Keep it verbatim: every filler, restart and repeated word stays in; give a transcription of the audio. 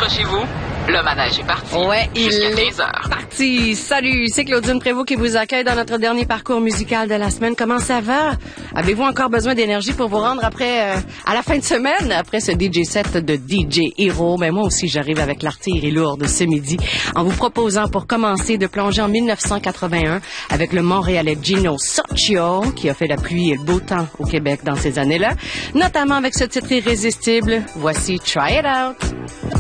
Accrochez-vous, le manège est parti. Ouais, il Jusqu'à est quinze heures. parti. Salut, c'est Claudine Prévost qui vous accueille dans notre dernier parcours musical de la semaine. Comment ça va? Avez-vous encore besoin d'énergie pour vous rendre après, euh, à la fin de semaine, après ce D J set de D J Hero? Ben moi aussi, j'arrive avec l'artillerie lourde ce midi en vous proposant pour commencer de plonger en mille neuf cent quatre-vingt-un avec le Montréalais Gino Soccio qui a fait la pluie et le beau temps au Québec dans ces années-là, notamment avec ce titre irrésistible. Voici Try It Out.